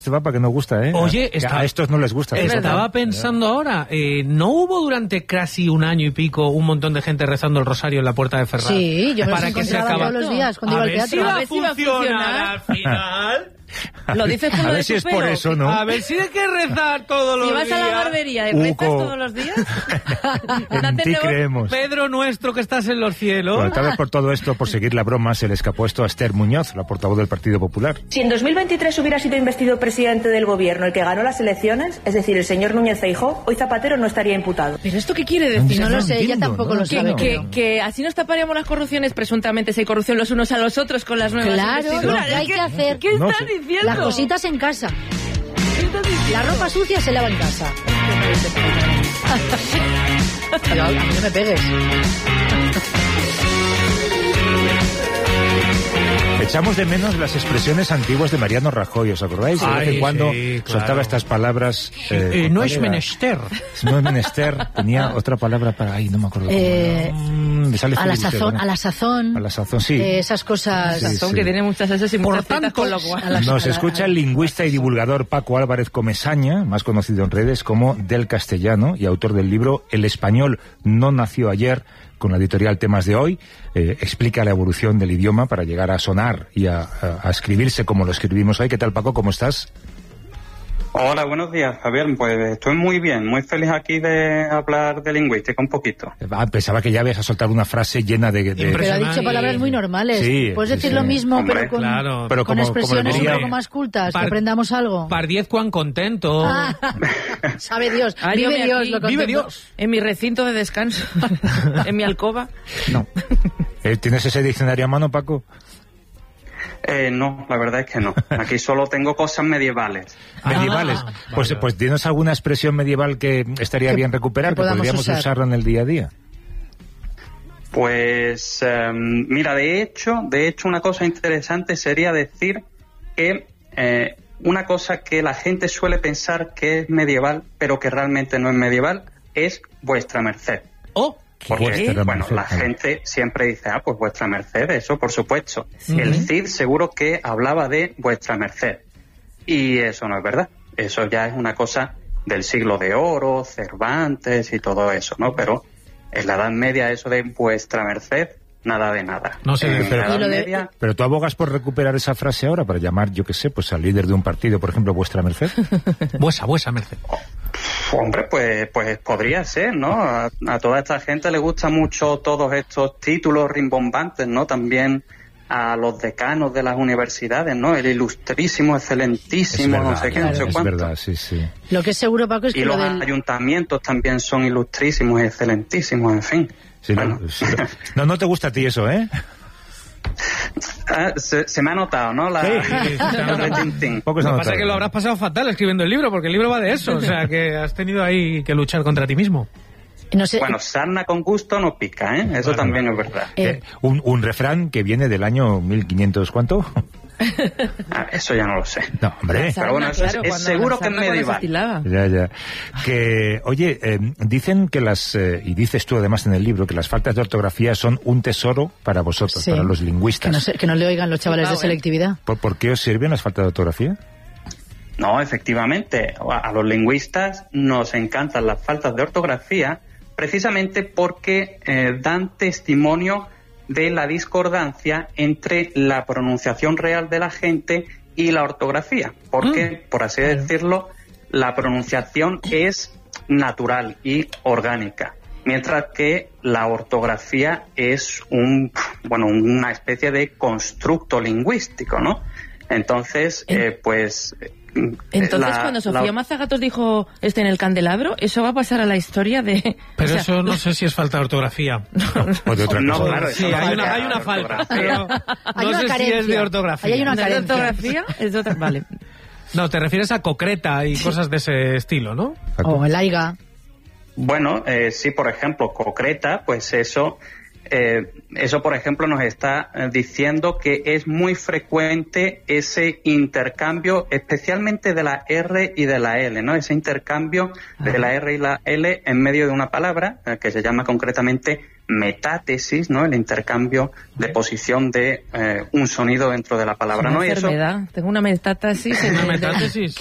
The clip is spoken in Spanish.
Este mapa que nos gusta, ¿eh? Oye, a estos no les gusta. Estaba pensando ahora, ¿no hubo durante casi un año y pico un montón de gente rezando el rosario en la puerta de Ferraz? Sí, yo me para los que se encontraba todos los días cuando iba al teatro. A ver si va a funcionar al final. Lo dices con a lo ver de si tu es pelo. por eso, ¿no? A ver si hay que rezar todos los días. Si vas a la barbería y rezas todos los días. En ti creemos. Pedro nuestro que estás en los cielos. Bueno, tal vez por todo esto, por seguir la broma, se le escapó esto a Esther Muñoz, la portavoz del Partido Popular. Si en 2023 hubiera sido investido presidente del gobierno el que ganó las elecciones, es decir, el señor Núñez Feijóo, hoy Zapatero no estaría imputado. ¿Pero esto qué quiere decir? No lo sé, ella tampoco lo sabe. Que así nos taparíamos las corrupciones, presuntamente, si hay corrupción los unos a los otros con las nuevas investiduras. Lo que hay que hacer. ¿Qué estás diciendo? Las cositas en casa. La ropa sucia se lava en casa. A mí no me pegues. Echamos de menos las expresiones antiguas de Mariano Rajoy, ¿os acordáis? De vez en cuando soltaba estas palabras... no es menester. No es menester, tenía otra palabra para... Ay, no me acuerdo cómo a la sazón. A la sazón, sí. Esas cosas... Sazón que tiene muchas veces y muchas fritas, con lo cual... Nos escucha el lingüista y divulgador Paco Álvarez Comesaña, más conocido en redes como Del Castellano, y autor del libro El español no nació ayer, con la editorial Temas de Hoy. Explica la evolución del idioma para llegar a sonar y a escribirse como lo escribimos hoy. ¿Qué tal, Paco? ¿Cómo estás? Hola, buenos días, Javier. Pues estoy muy bien, muy feliz aquí de hablar de lingüística un poquito. Pensaba que ya ibas a soltar una frase llena de... Pero ha dicho palabras muy normales. Sí, puedes decir lo mismo, hombre, pero con expresiones un poco más cultas, que aprendamos algo. Par 10 cuán contento. Sabe Dios, vive Dios, lo contento. Vive Dios. En mi recinto de descanso, en mi alcoba. No. ¿Tienes ese diccionario a mano, Paco? No, la verdad es que no. Aquí solo tengo cosas medievales. ¿Medievales? Pues dinos alguna expresión medieval que estaría bien recuperar, que podríamos usarla en el día a día. Pues, mira, de hecho, una cosa interesante sería decir que una cosa que la gente suele pensar que es medieval, pero que realmente no es medieval, es vuestra merced. ¡Oh! Porque, bueno, la gente siempre dice, pues vuestra merced, eso por supuesto. El Cid seguro que hablaba de vuestra merced. Y eso no es verdad. Eso ya es una cosa del siglo de oro, Cervantes y todo eso, ¿no? Pero en la Edad Media eso de vuestra merced, nada de nada. No sé, pero tú abogas por recuperar esa frase ahora para llamar, yo qué sé, pues al líder de un partido, por ejemplo, vuestra merced. Vuesa merced. Hombre, pues podría ser, ¿no? A toda esta gente le gusta mucho todos estos títulos rimbombantes, ¿no? También a los decanos de las universidades, ¿no? El ilustrísimo, excelentísimo, verdad, no sé qué, no sé cuánto. Es verdad, sí. Lo que es seguro, Paco, es que los ayuntamientos también son ilustrísimos y excelentísimos, en fin. Sí, bueno. No te gusta a ti eso, ¿eh? Se me ha notado, ¿no? Lo que pasa es que lo habrás pasado fatal escribiendo el libro, porque el libro va de eso, o sea, que has tenido ahí que luchar contra ti mismo. No sé. Bueno, sarna con gusto no pica, ¿eh? Eso también es verdad. Un refrán que viene del año 1500, ¿cuánto? Eso ya no lo sé. No, hombre. Pero bueno, eso es seguro que es medieval. Ya. Que, oye, dicen que y dices tú además en el libro, que las faltas de ortografía son un tesoro para vosotros, para los lingüistas. Que no le oigan los chavales de selectividad. ¿Por qué os sirven las faltas de ortografía? No, efectivamente. A los lingüistas nos encantan las faltas de ortografía precisamente porque dan testimonio de la discordancia entre la pronunciación real de la gente y la ortografía, porque, por así decirlo, la pronunciación es natural y orgánica, mientras que la ortografía es una especie de constructo lingüístico, ¿no? Entonces, cuando Sofía Mazagatos dijo en el candelabro, eso va a pasar a la historia de... Pero eso no sé si es falta de ortografía. O de otra cosa. Claro, sí, hay una falta, pero no sé si es de ortografía. Hay una carencia. ¿De ortografía? Es de otra... Vale. No, te refieres a concreta y cosas de ese estilo, ¿no? O el aiga. Bueno, sí, por ejemplo, concreta, pues eso, por ejemplo, nos está diciendo que es muy frecuente ese intercambio, especialmente de la R y de la L, ¿no? Ese intercambio de la R y la L en medio de una palabra, que se llama concretamente metátesis, ¿no? El intercambio de posición de un sonido dentro de la palabra, ¿no? Y enfermedad. Tengo una metátesis. Una metátesis.